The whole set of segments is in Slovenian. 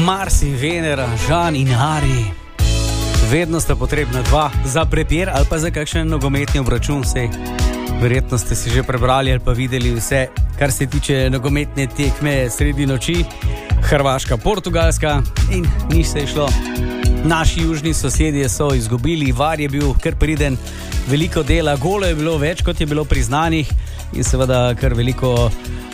Mars in Venera, Žan in Hari. Vedno sta potrebna dva za prepir ali pa za kakšen nogometni obračun. Verjetno ste si že prebrali ali pa videli vse, kar se tiče nogometne tekme sredi noči. Hrvaška, Portugalska in nič se je šlo. Naši južni sosedje so izgubili, VAR je bil kar priden, veliko dela, golo je bilo več, kot je bilo priznanih in seveda kar veliko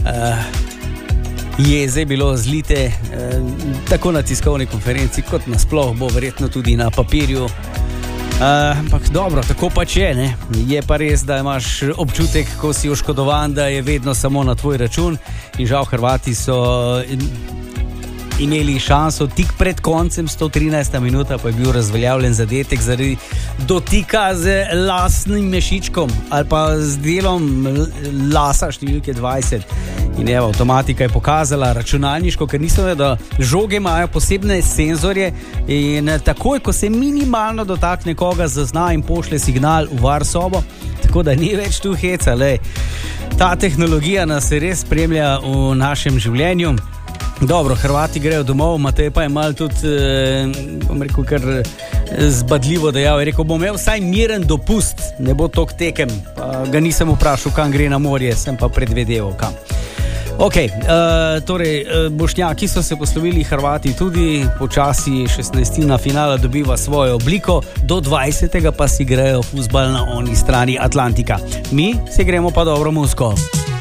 jeze bilo zlite, tako na tiskovni konferenci, kot nasploh bo verjetno tudi na papirju. Ampak dobro, tako pač je, ne? Je pa res, da imaš občutek, ko si oškodovan, da je vedno samo na tvoj račun in žal Hrvati so imeli šanso tik pred koncem, 113. minuta, pa je bil razveljavljen zadetek zaradi dotika z lasnim mešičkom ali pa z delom lasa številke 20. In evo, avtomatika je pokazala računalniško, ker niso vedeli, da žoge imajo posebne senzorje in takoj, ko se minimalno dotakne koga, zazna in pošle signal v VAR sobo, tako da ni več tu heca. Lej. Ta tehnologija nas res spremlja v našem življenju. Dobro, Hrvati grejo domov, Matej pa je malo tudi, bom rekel, kar zbadljivo dejal. Je rekel, bom imel vsaj miren dopust, ne bo tok tekem. Pa ga nisem vprašal, kam gre na morje, sem pa predvedeval, kam. Ok, torej, Bošnjaki so se poslovili, Hrvati tudi, počasi 16. finala dobiva svojo obliko, do 20. pa si grejo fuzbal na oni strani Atlantika. Mi si gremo pa dobro muziko.